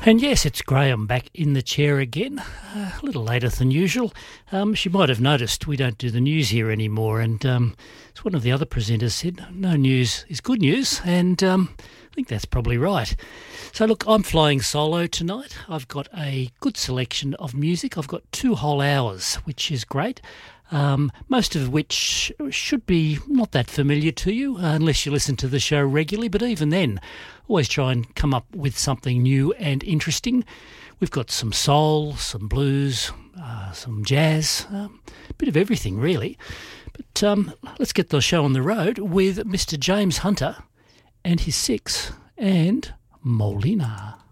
And yes, it's Graham back in the chair again, a little later than usual. She might have noticed we don't do the news here anymore, and as one of the other presenters said, no news is good news, and I think that's probably right. So look, I'm flying solo tonight. I've got a good selection of music. I've got 2 whole hours, which is great. Most of which should be not that familiar to you unless you listen to the show regularly, but even then, always try and come up with something new and interesting. We've got some soul, some blues, some jazz, a bit of everything really. But let's get the show on the road with Mr. James Hunter and his Six and Molina.